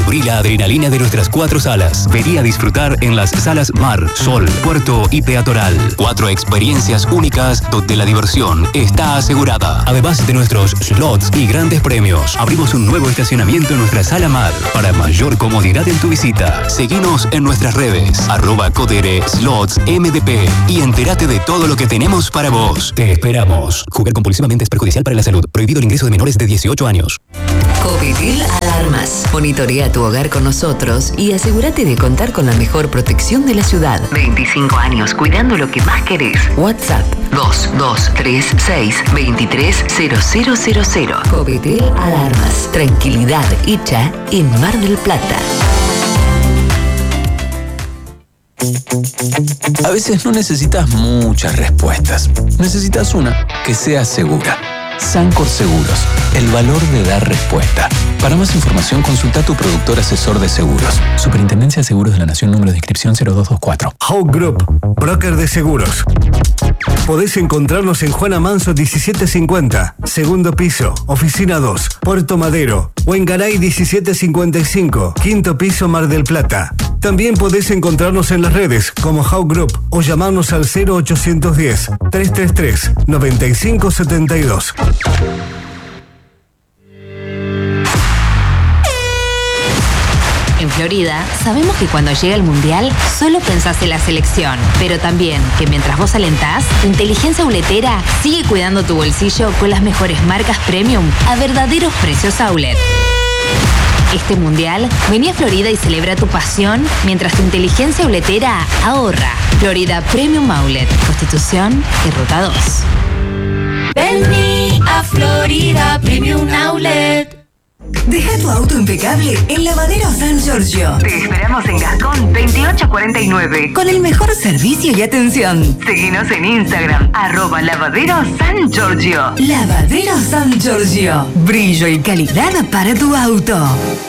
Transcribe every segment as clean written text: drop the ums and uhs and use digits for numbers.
Descubrí la adrenalina de nuestras 4 salas. Vení a disfrutar en las salas Mar, Sol, Puerto y Peatonal. 4 experiencias únicas donde la diversión está asegurada. Además de nuestros slots y grandes premios, abrimos un nuevo estacionamiento en nuestra sala Mar para mayor comodidad en tu visita. Seguinos en nuestras redes, @codere/slots/MDP y entérate de todo lo que tenemos para vos. Te esperamos. Jugar compulsivamente es perjudicial para la salud. Prohibido el ingreso de menores de 18 años. Covitil Alarmas. Monitorea tu hogar con nosotros y asegúrate de contar con la mejor protección de la ciudad. 25 años cuidando lo que más querés. WhatsApp 2236230000. Covitil Alarmas. Tranquilidad hecha en Mar del Plata. A veces no necesitas muchas respuestas. Necesitas una que sea segura. Sancor Seguros, el valor de dar respuesta. Para más información, consulta a tu productor asesor de seguros. Superintendencia de Seguros de la Nación, número de inscripción 0224. Hawk Group, broker de seguros. Podés encontrarnos en Juana Manso 1750, segundo piso, oficina 2, Puerto Madero, o en Garay 1755, quinto piso, Mar del Plata. También podés encontrarnos en las redes como Hawk Group o llamarnos al 0810-333-9572. En Florida, sabemos que cuando llega el Mundial, solo pensás en la selección. Pero también que mientras vos alentás, Inteligencia Auletera sigue cuidando tu bolsillo con las mejores marcas premium a verdaderos precios outlet. Este Mundial, vení a Florida y celebra tu pasión mientras tu Inteligencia Auletera ahorra. Florida Premium Outlet, Constitución y Ruta 2. Vení a Florida Premium Outlet. Deja tu auto impecable en Lavadero San Giorgio. Te esperamos en Gascón 2849. Con el mejor servicio y atención. Seguinos en Instagram, @Lavadero San Giorgio. Lavadero San Giorgio. Brillo y calidad para tu auto.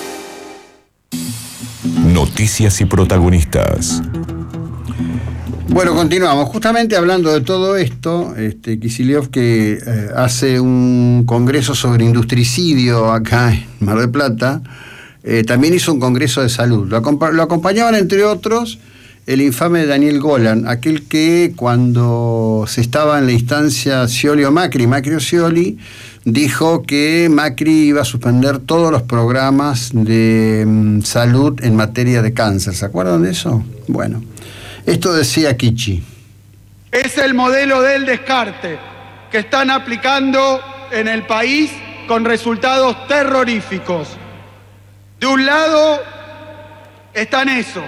Noticias y protagonistas. Bueno, continuamos. Justamente hablando de todo esto, Kicillof, que hace un congreso sobre industricidio acá en Mar del Plata, también hizo un congreso de salud. Lo acompañaban, entre otros, el infame Daniel Golan, aquel que cuando se estaba en la instancia Scioli o Macri o Scioli, dijo que Macri iba a suspender todos los programas de salud en materia de cáncer. ¿Se acuerdan de eso? Bueno. Esto decía Kichi. Es el modelo del descarte que están aplicando en el país con resultados terroríficos. De un lado están esos.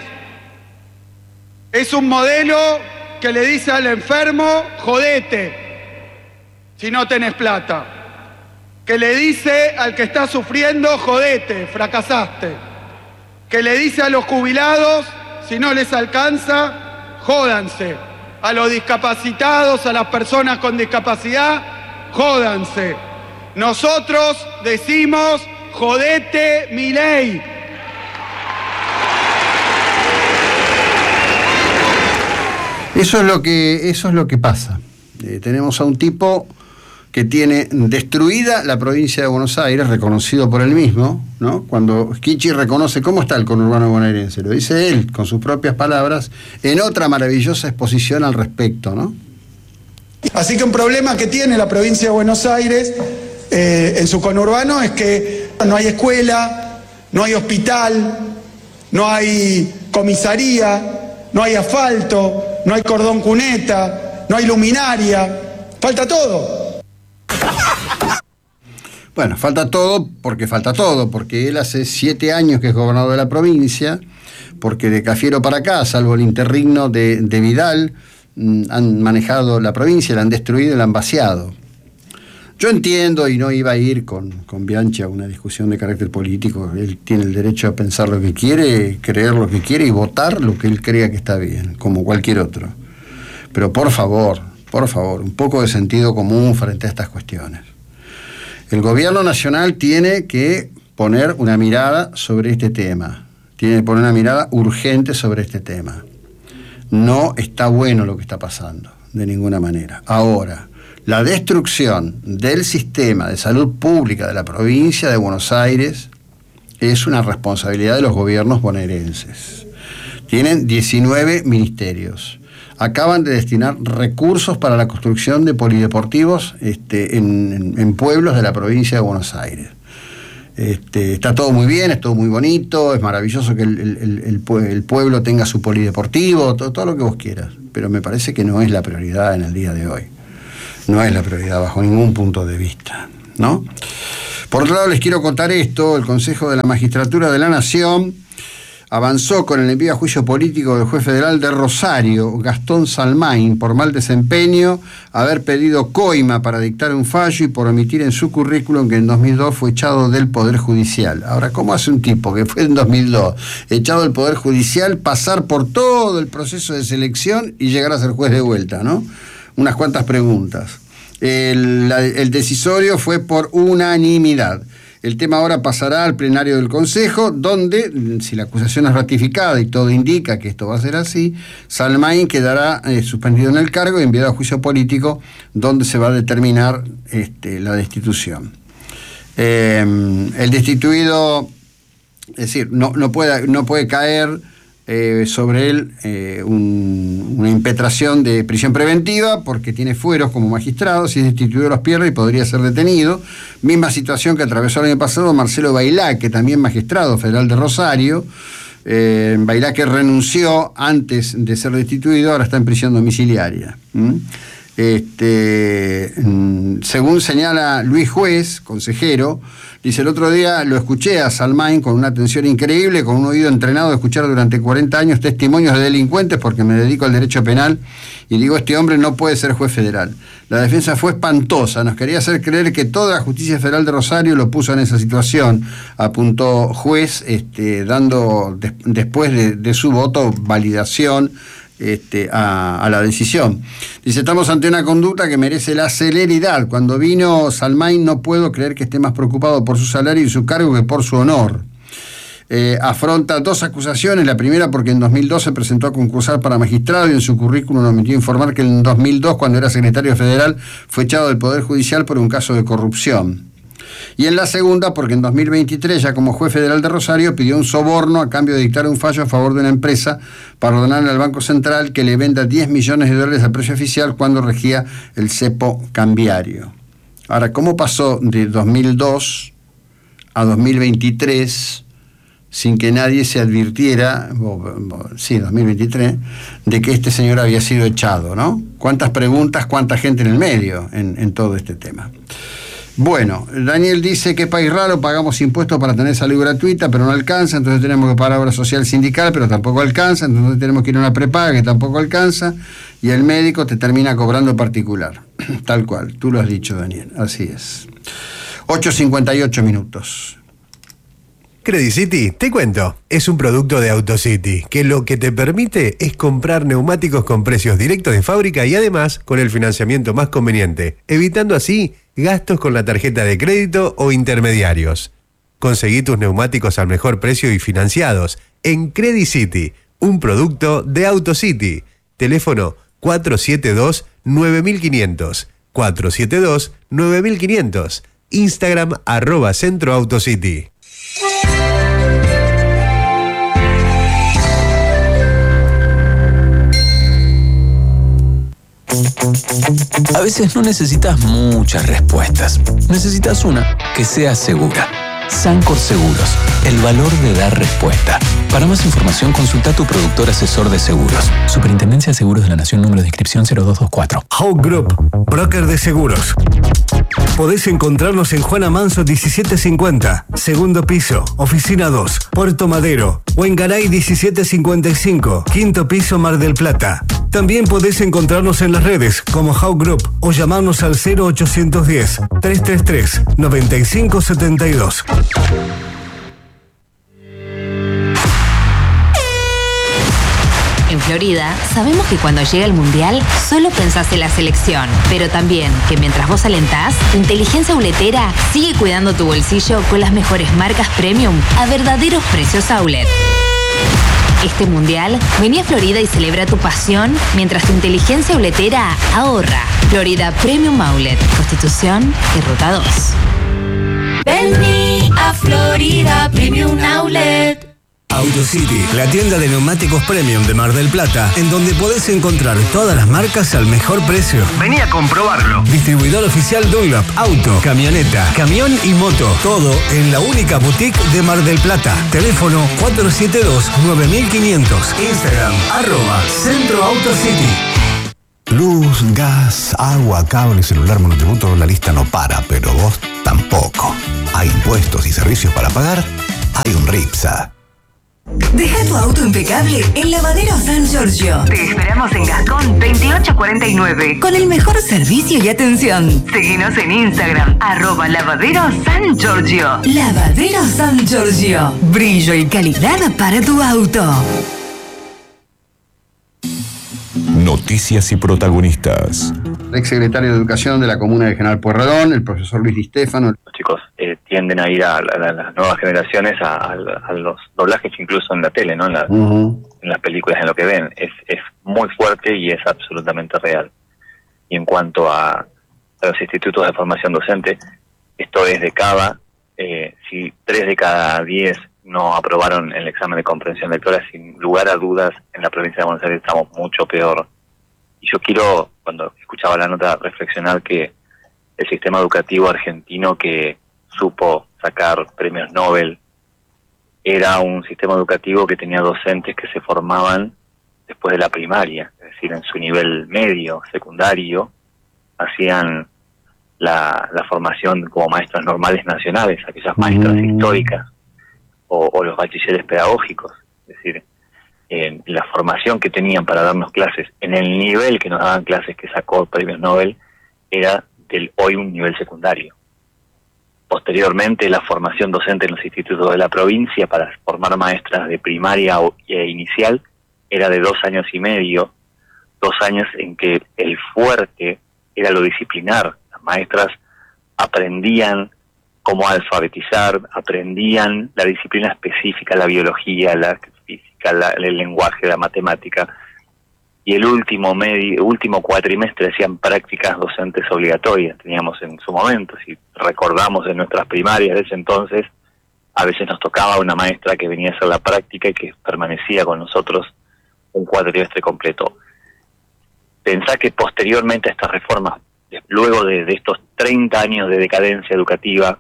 Es un modelo que le dice al enfermo, jodete, si no tenés plata. Que le dice al que está sufriendo, jodete, fracasaste. Que le dice a los jubilados, si no les alcanza, jódanse. A los discapacitados, a las personas con discapacidad, jódanse. Nosotros decimos, jodete Milei. Eso es lo que pasa. Tenemos a un tipo que tiene destruida la provincia de Buenos Aires, reconocido por él mismo, ¿no? Cuando Kichi reconoce cómo está el conurbano bonaerense, lo dice él con sus propias palabras, en otra maravillosa exposición al respecto, ¿no? Así que un problema que tiene la provincia de Buenos Aires en su conurbano es que no hay escuela, no hay hospital, no hay comisaría, no hay asfalto, no hay cordón cuneta, no hay luminaria, falta todo. Bueno, falta todo, porque él hace 7 años que es gobernador de la provincia, porque de Cafiero para acá, salvo el interregno de Vidal, han manejado la provincia, la han destruido y la han vaciado. Yo entiendo, y no iba a ir con Bianchi a una discusión de carácter político, él tiene el derecho a pensar lo que quiere, creer lo que quiere y votar lo que él crea que está bien, como cualquier otro. Pero por favor, un poco de sentido común frente a estas cuestiones. El gobierno nacional tiene que poner una mirada sobre este tema, tiene que poner una mirada urgente sobre este tema. No está bueno lo que está pasando, de ninguna manera. Ahora, la destrucción del sistema de salud pública de la provincia de Buenos Aires es una responsabilidad de los gobiernos bonaerenses. Tienen 19 ministerios. Acaban de destinar recursos para la construcción de polideportivos en pueblos de la provincia de Buenos Aires. Está todo muy bien, es todo muy bonito, es maravilloso que el pueblo tenga su polideportivo, todo lo que vos quieras, pero me parece que no es la prioridad en el día de hoy. No es la prioridad bajo ningún punto de vista, ¿no? Por otro lado, les quiero contar esto: el Consejo de la Magistratura de la Nación avanzó con el envío a juicio político del juez federal de Rosario, Gastón Salmain, por mal desempeño, haber pedido coima para dictar un fallo y por omitir en su currículum que en 2002 fue echado del Poder Judicial. Ahora, ¿cómo hace un tipo que fue en 2002 echado del Poder Judicial pasar por todo el proceso de selección y llegar a ser juez de vuelta, ¿no? Unas cuantas preguntas. El decisorio fue por unanimidad. El tema ahora pasará al plenario del Consejo, donde, si la acusación es ratificada y todo indica que esto va a ser así, Salmain quedará suspendido en el cargo y enviado a juicio político, donde se va a determinar la destitución. El destituido, es decir, no puede caer sobre él una impetración de prisión preventiva porque tiene fueros como magistrado. Si es destituido los pierde y podría ser detenido. Misma situación que atravesó el año pasado Marcelo Bailá, que también magistrado federal de Rosario. Bailá, que renunció antes de ser destituido, ahora está en prisión domiciliaria. Según señala Luis Juez, consejero, dice: el otro día lo escuché a Salmain con una atención increíble, con un oído entrenado de escuchar durante 40 años testimonios de delincuentes, porque me dedico al derecho penal, y digo, este hombre no puede ser juez federal. La defensa fue espantosa, nos quería hacer creer que toda la justicia federal de Rosario lo puso en esa situación, apuntó Juez, dando después de su voto validación a la decisión. Dice: estamos ante una conducta que merece la celeridad. Cuando vino Salmain no puedo creer que esté más preocupado por su salario y su cargo que por su honor. Afronta 2 acusaciones. La primera porque en 2002 se presentó a concursar para magistrado y en su currículum omitió informar que en 2002, cuando era secretario federal, fue echado del Poder Judicial por un caso de corrupción. Y en la segunda, porque en 2023, ya como juez federal de Rosario, pidió un soborno a cambio de dictar un fallo a favor de una empresa para ordenarle al Banco Central que le venda $10 millones a precio oficial cuando regía el cepo cambiario. Ahora, ¿cómo pasó de 2002 a 2023 sin que nadie se advirtiera, 2023, de que este señor había sido echado, ¿no? ¿Cuántas preguntas, cuánta gente en el medio en todo este tema? Bueno, Daniel dice: qué país raro, pagamos impuestos para tener salud gratuita, pero no alcanza, entonces tenemos que pagar obra social sindical, pero tampoco alcanza, entonces tenemos que ir a una prepaga que tampoco alcanza, y el médico te termina cobrando particular. Tal cual, tú lo has dicho, Daniel, así es. 8:58 minutos. Credit City, te cuento, es un producto de AutoCity, que lo que te permite es comprar neumáticos con precios directos de fábrica y además con el financiamiento más conveniente, evitando así gastos con la tarjeta de crédito o intermediarios. Conseguí tus neumáticos al mejor precio y financiados en Credit City, un producto de AutoCity. Teléfono 472-9500, 472-9500, Instagram @centroautocity. A veces no necesitas muchas respuestas. Necesitas una que sea segura. Sancor Seguros, el valor de dar respuesta. Para más información, consulta a tu productor asesor de seguros. Superintendencia de Seguros de la Nación, número de inscripción 0224. Hawk Group, broker de seguros. Podés encontrarnos en Juana Manso 1750, segundo piso, oficina 2, Puerto Madero, o en Garay 1755, quinto piso, Mar del Plata. También podés encontrarnos en las redes como Hawk Group o llamarnos al 0810-333-9572. En Florida, sabemos que cuando llega el Mundial, solo pensás en la selección. Pero también que mientras vos alentás, tu inteligencia uletera sigue cuidando tu bolsillo con las mejores marcas premium a verdaderos precios outlet. Este Mundial, vení a Florida y celebra tu pasión mientras tu inteligencia uletera ahorra. Florida Premium Outlet, Constitución y Ruta 2. Vení a Florida Premium Outlet. AutoCity, la tienda de neumáticos premium de Mar del Plata, en donde podés encontrar todas las marcas al mejor precio. Vení a comprobarlo. Distribuidor oficial Dunlop, auto, camioneta, camión y moto. Todo en la única boutique de Mar del Plata. Teléfono 472-9500. Instagram, @Centro AutoCity. Luz, gas, agua, cable, celular, monotributo, la lista no para, pero vos tampoco. Hay impuestos y servicios para pagar, hay un RIPSA. Deja tu auto impecable en Lavadero San Giorgio. Te esperamos en Gascón 2849 con el mejor servicio y atención. Seguinos en Instagram @Lavadero San Giorgio. Lavadero San Giorgio. Brillo y calidad para tu auto. Noticias y protagonistas. El exsecretario de Educación de la Comuna de General Pueyrredón, el profesor Luis Di Stéfano. Los chicos tienden a ir a las nuevas generaciones a los doblajes incluso en la tele, ¿no? En las películas, en lo que ven. Es muy fuerte y es absolutamente real. Y en cuanto a los institutos de formación docente, esto es de Cava. Si 3 de cada 10 no aprobaron el examen de comprensión lectora, sin lugar a dudas, en la provincia de Buenos Aires estamos mucho peor. Y yo quiero, cuando escuchaba la nota, reflexionar que el sistema educativo argentino que supo sacar premios Nobel era un sistema educativo que tenía docentes que se formaban después de la primaria, es decir, en su nivel medio, secundario, hacían la formación como maestras normales nacionales, aquellas maestras históricas, o los bachilleres pedagógicos, es decir, la formación que tenían para darnos clases en el nivel que nos daban clases que sacó premios Nobel era del hoy un nivel secundario. Posteriormente, la formación docente en los institutos de la provincia para formar maestras de primaria e inicial era de 2 años y medio, 2 años en que el fuerte era lo disciplinar. Las maestras aprendían cómo alfabetizar, aprendían la disciplina específica, la biología, la física, el lenguaje, la matemática, y el último cuatrimestre hacían prácticas docentes obligatorias. Teníamos en su momento, si recordamos en nuestras primarias de ese entonces, a veces nos tocaba una maestra que venía a hacer la práctica y que permanecía con nosotros un cuatrimestre completo. Pensá que posteriormente a estas reformas, luego de estos 30 años de decadencia educativa,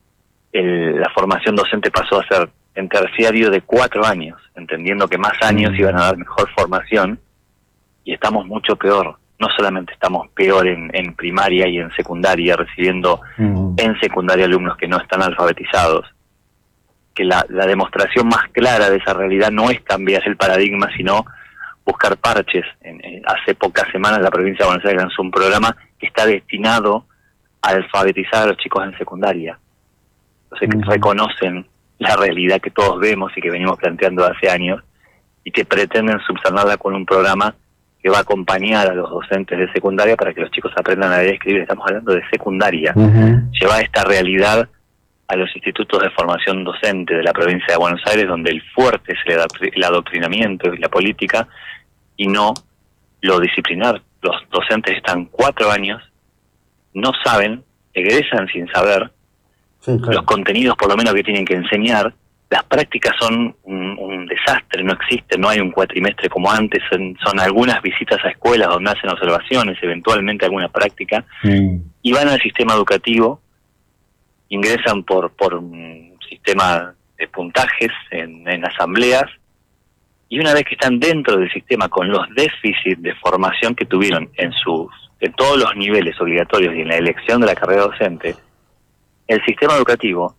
la formación docente pasó a ser en terciario de 4 años, entendiendo que más años iban a dar mejor formación, y estamos mucho peor. No solamente estamos peor en primaria y en secundaria, recibiendo en secundaria alumnos que no están alfabetizados, que la demostración más clara de esa realidad no es cambiar el paradigma, sino buscar parches. Hace pocas semanas la provincia de Buenos Aires lanzó un programa que está destinado a alfabetizar a los chicos en secundaria. Entonces que reconocen la realidad que todos vemos y que venimos planteando hace años, y que pretenden subsanarla con un programa que va a acompañar a los docentes de secundaria para que los chicos aprendan a leer y escribir. Estamos hablando de secundaria. Llevar esta realidad a los institutos de formación docente de la provincia de Buenos Aires, donde el fuerte es el adoctrinamiento y la política, y no lo disciplinar. Los docentes están 4 años, no saben, egresan sin saber los contenidos por lo menos que tienen que enseñar. Las prácticas son un desastre, no existen, no hay un cuatrimestre como antes, son algunas visitas a escuelas donde hacen observaciones, eventualmente alguna práctica, y van al sistema educativo, ingresan por un sistema de puntajes en asambleas, y una vez que están dentro del sistema con los déficits de formación que tuvieron en todos los niveles obligatorios y en la elección de la carrera docente, el sistema educativo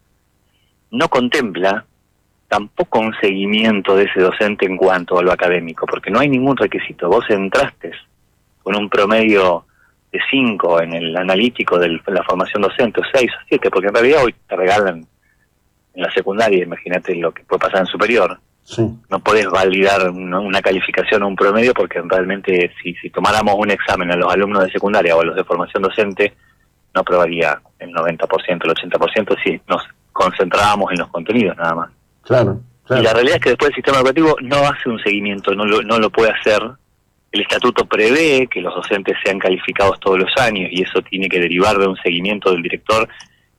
no contempla tampoco un seguimiento de ese docente en cuanto a lo académico, porque no hay ningún requisito. Vos entraste con un promedio de 5 en el analítico de la formación docente, o 6 o 7, porque en realidad hoy te regalan en la secundaria, imagínate lo que puede pasar en superior. No podés validar una calificación o un promedio, porque realmente si tomáramos un examen a los alumnos de secundaria o a los de formación docente, no aprobaría el 90%, el 80%, si nos concentrábamos en los contenidos nada más. Claro. Y la realidad es que después el sistema educativo no hace un seguimiento, no lo puede hacer. El estatuto prevé que los docentes sean calificados todos los años, y eso tiene que derivar de un seguimiento del director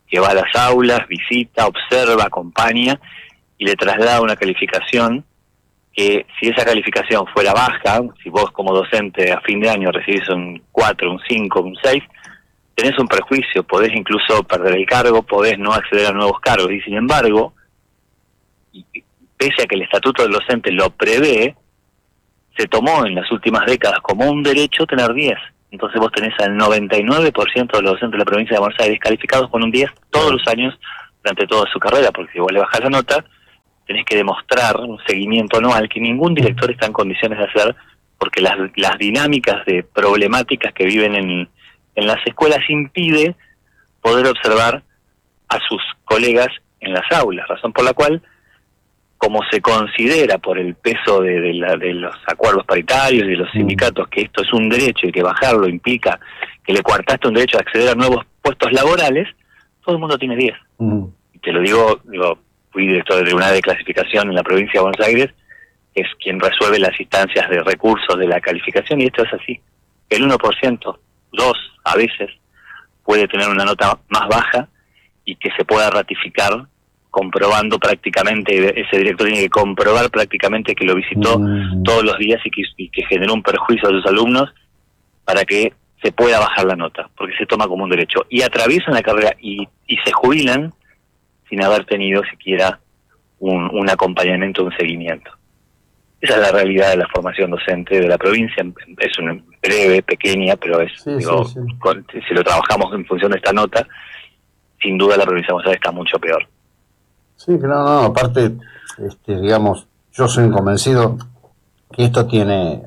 que va a las aulas, visita, observa, acompaña y le traslada una calificación que, si esa calificación fuera baja, si vos como docente a fin de año recibís un 4, un 5, un 6, tenés un perjuicio, podés incluso perder el cargo, podés no acceder a nuevos cargos, y sin embargo, pese a que el estatuto del docente lo prevé, se tomó en las últimas décadas como un derecho tener 10. Entonces vos tenés al 99% de los docentes de la provincia de Buenos Aires calificados con un 10 todos los años durante toda su carrera, porque si vos le bajás la nota, tenés que demostrar un seguimiento anual que ningún director está en condiciones de hacer, porque las dinámicas de problemáticas que viven en las escuelas impide poder observar a sus colegas en las aulas, razón por la cual, como se considera por el peso de los acuerdos paritarios y de los sindicatos que esto es un derecho y que bajarlo implica que le coartaste un derecho a acceder a nuevos puestos laborales, todo el mundo tiene 10. Y te lo digo, fui director del Tribunal de Clasificación en la provincia de Buenos Aires, que es quien resuelve las instancias de recursos de la calificación, y esto es así. El 1%, 2 a veces, puede tener una nota más baja y que se pueda ratificar comprobando prácticamente, ese director tiene que comprobar prácticamente que lo visitó todos los días y que generó un perjuicio a sus alumnos para que se pueda bajar la nota, porque se toma como un derecho. Y atraviesan la carrera y se jubilan sin haber tenido siquiera un acompañamiento, un seguimiento. Esa es la realidad de la formación docente de la provincia. Es una breve, pequeña, pero es, si lo trabajamos en función de esta nota, sin duda la provincia de Buenos Aires está mucho peor. Sí, no, aparte, digamos, yo soy convencido que esto tiene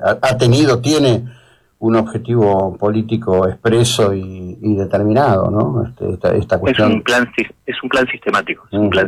un objetivo político expreso y determinado, ¿no? Esta cuestión. Es un plan sistemático,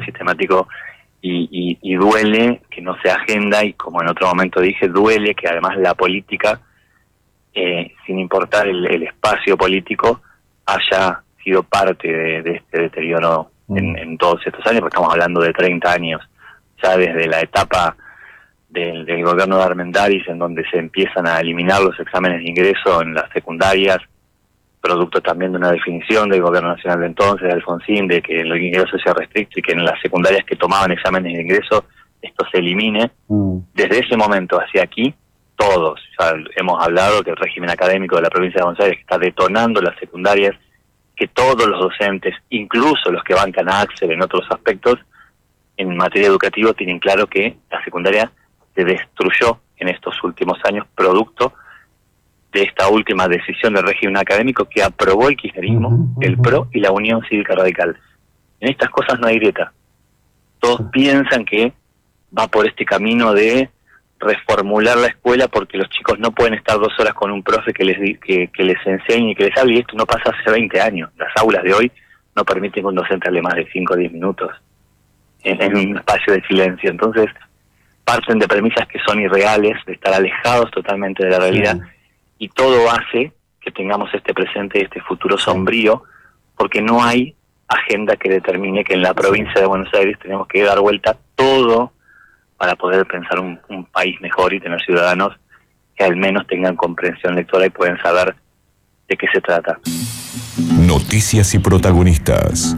y duele que no sea agenda, y como en otro momento dije, duele que además la política, sin importar el espacio político, haya sido parte de este deterioro en todos estos años, porque estamos hablando de 30 años, ya desde la etapa del gobierno de Armendáriz, en donde se empiezan a eliminar los exámenes de ingreso en las secundarias, producto también de una definición del gobierno nacional de entonces, de Alfonsín, de que el ingreso sea restricto y que en las secundarias que tomaban exámenes de ingreso esto se elimine. Desde ese momento hacia aquí, todos, ya hemos hablado que el régimen académico de la provincia de Buenos Aires está detonando las secundarias, que todos los docentes, incluso los que bancan a Axel en otros aspectos, en materia educativa, tienen claro que la secundaria se destruyó en estos últimos años, producto de esta última decisión del régimen académico que aprobó el kirchnerismo, el PRO y la Unión Cívica Radical. En estas cosas no hay grieta. Todos piensan que va por este camino de reformular la escuela porque los chicos no pueden estar 2 horas con un profe que les enseñe y que les hable, y esto no pasa hace 20 años. Las aulas de hoy no permiten que un docente hable más de 5 o 10 minutos en un espacio de silencio. Entonces, parten de premisas que son irreales, de estar alejados totalmente de la realidad, y todo hace que tengamos este presente y este futuro sombrío, porque no hay agenda que determine que en la provincia de Buenos Aires tenemos que dar vuelta todo para poder pensar un país mejor y tener ciudadanos que al menos tengan comprensión lectora y pueden saber de qué se trata. Noticias y protagonistas.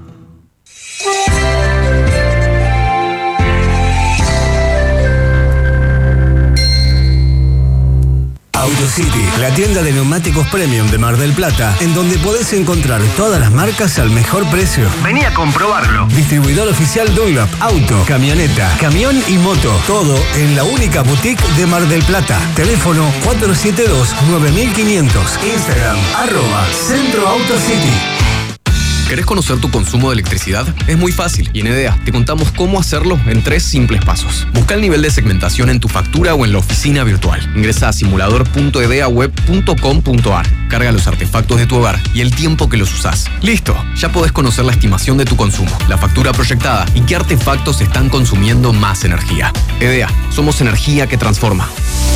AutoCity, la tienda de neumáticos premium de Mar del Plata, en donde podés encontrar todas las marcas al mejor precio. Vení a comprobarlo. Distribuidor oficial Dunlop, auto, camioneta, camión y moto. Todo en la única boutique de Mar del Plata. Teléfono 472-9500. Instagram, @CentroAutoCity. ¿Querés conocer tu consumo de electricidad? Es muy fácil y en EDEA te contamos cómo hacerlo en 3 simples pasos. Busca el nivel de segmentación en tu factura o en la oficina virtual. Ingresa a simulador.edeaweb.com.ar. Carga los artefactos de tu hogar y el tiempo que los usás. ¡Listo! Ya podés conocer la estimación de tu consumo, la factura proyectada y qué artefactos están consumiendo más energía. EDEA, somos energía que transforma.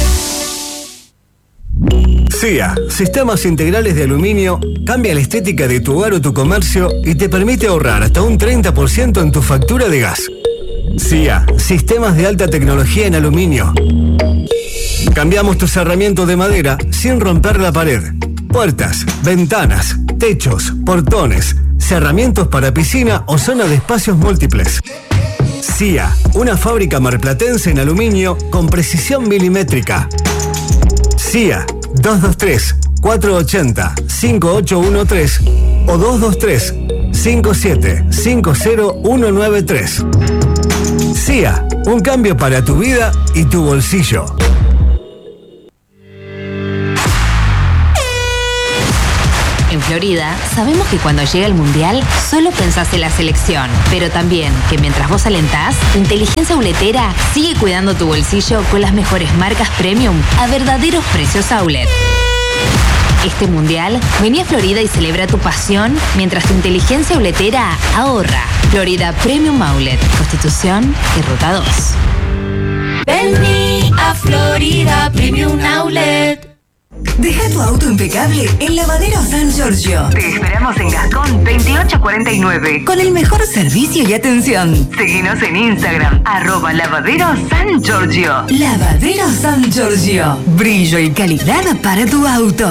CIA, Sistemas Integrales de Aluminio, cambia la estética de tu hogar o tu comercio y te permite ahorrar hasta un 30% en tu factura de gas. CIA, Sistemas de Alta Tecnología en Aluminio. Cambiamos tu cerramiento de madera sin romper la pared. Puertas, ventanas, techos, portones. cerramientos para piscina o zona de espacios múltiples. CIA, una fábrica marplatense en aluminio con precisión milimétrica. CIA 223-480-5813 o 223-5750-193. CIA, un cambio para tu vida y tu bolsillo. En Florida, sabemos que cuando llega el Mundial, solo pensás en la selección. Pero también que mientras vos alentás, tu inteligencia uletera sigue cuidando tu bolsillo con las mejores marcas premium a verdaderos precios outlet. Este Mundial, vení a Florida y celebra tu pasión mientras tu inteligencia uletera ahorra. Florida Premium Outlet, Constitución y Ruta 2. Vení a Florida Premium Outlet. Deja tu auto impecable en Lavadero San Giorgio. Te esperamos en Gascón 2849 con el mejor servicio y atención. Seguinos en Instagram, @Lavadero San Giorgio. Lavadero San Giorgio. Brillo y calidad para tu auto.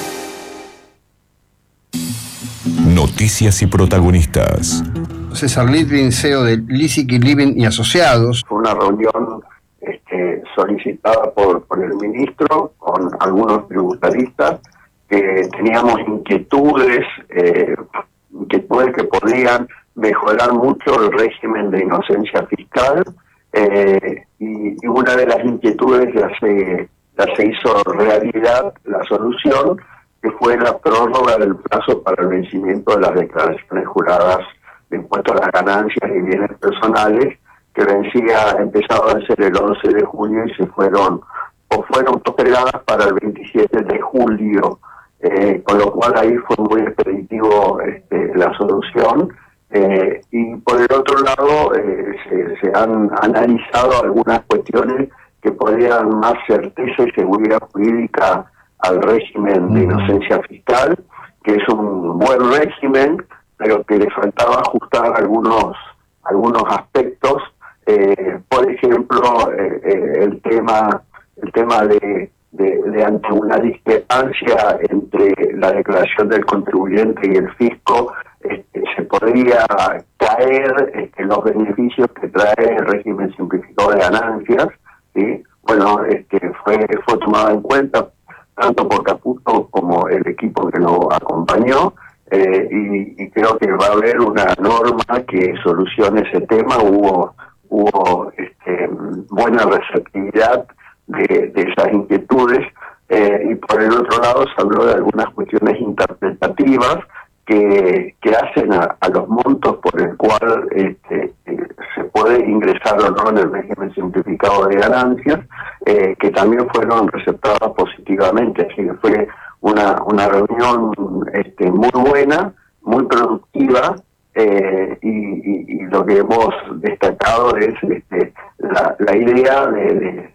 Noticias y protagonistas. César Litvin, CEO de Lissic Living y Asociados. Fue una reunión solicitada por el ministro con algunos tributaristas que teníamos inquietudes que podrían mejorar mucho el régimen de inocencia fiscal, y una de las inquietudes ya se hizo realidad la solución, que fue la prórroga del plazo para el vencimiento de las declaraciones juradas de impuestos a las ganancias y bienes personales, que empezaba a vencer el 11 de junio y fueron postergadas para el 27 de julio, con lo cual ahí fue muy expeditivo la solución. Y por el otro lado, se han analizado algunas cuestiones que podrían más certeza y seguridad jurídica al régimen de inocencia fiscal, que es un buen régimen, pero que le faltaba ajustar algunos aspectos. Por ejemplo, el tema de ante una discrepancia entre la declaración del contribuyente y el fisco, se podría caer los beneficios que trae el régimen simplificado de ganancias, ¿sí? Bueno, fue tomado en cuenta tanto por Caputo como el equipo que lo acompañó, y creo que va a haber una norma que solucione ese tema. Hubo buena receptividad de esas inquietudes, y por el otro lado se habló de algunas cuestiones interpretativas que hacen a los montos por el cual se puede ingresar o no en el régimen simplificado de ganancias, que también fueron receptadas positivamente. Así que fue una reunión muy buena, muy productiva, y lo que hemos destacado es la idea de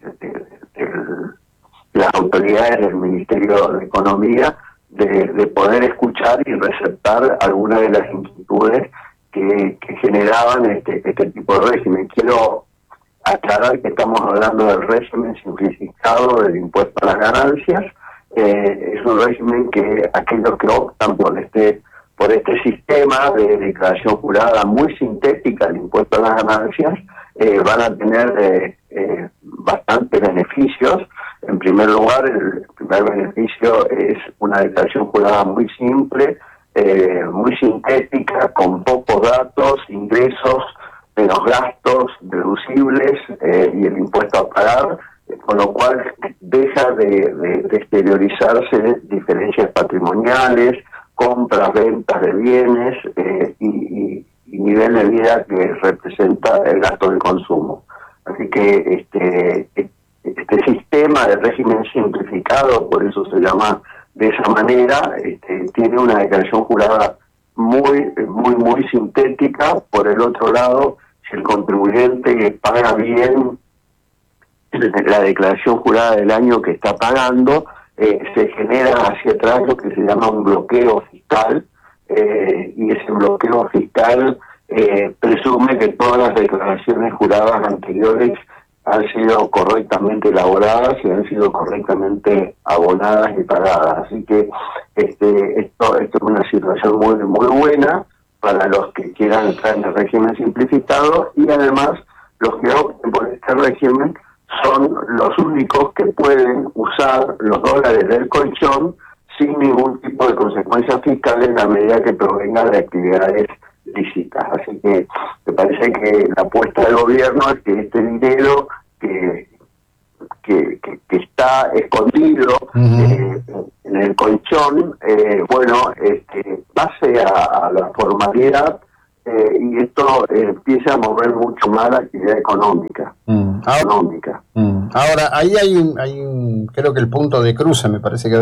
las autoridades del Ministerio de Economía de poder escuchar y receptar algunas de las inquietudes que generaban este tipo de régimen. Quiero aclarar que estamos hablando del régimen simplificado del impuesto a las ganancias. Es un régimen que aquellos que optan por este sistema de declaración jurada muy sintética del impuesto a las ganancias van a tener bastantes beneficios. En primer lugar, el primer beneficio es una declaración jurada muy simple, muy sintética, con pocos datos, ingresos, menos gastos deducibles, y el impuesto a pagar, con lo cual deja de exteriorizarse diferencias patrimoniales, compras, ventas de bienes, y nivel de vida que representa el gasto de consumo. Así que este sistema de régimen simplificado, por eso se llama de esa manera, tiene una declaración jurada muy sintética. Por el otro lado, si el contribuyente paga bien la declaración jurada del año que está pagando, se genera hacia atrás lo que se llama un bloqueo fiscal, y ese bloqueo fiscal presume que todas las declaraciones juradas anteriores han sido correctamente elaboradas y han sido correctamente abonadas y pagadas. Así que esto es una situación muy buena para los que quieran entrar en el régimen simplificado, y además los que opten por este régimen son los únicos que pueden usar los dólares del colchón sin ningún tipo de consecuencias fiscales en la medida que provengan de actividades lícitas. Así que me parece que la apuesta del gobierno es que este dinero que está escondido en el colchón, pase a la formalidad, y esto empieza a mover mucho más la actividad económica. Ahora, ahí hay un, creo que el punto de cruce, me parece que